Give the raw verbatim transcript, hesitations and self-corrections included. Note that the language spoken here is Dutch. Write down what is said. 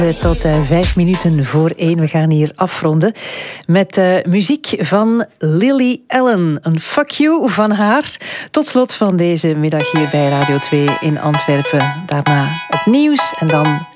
Tot uh, vijf minuten voor één. We gaan hier afronden met uh, muziek van Lily Allen. Een fuck you van haar. Tot slot van deze middag hier bij Radio twee in Antwerpen. Daarna het nieuws en dan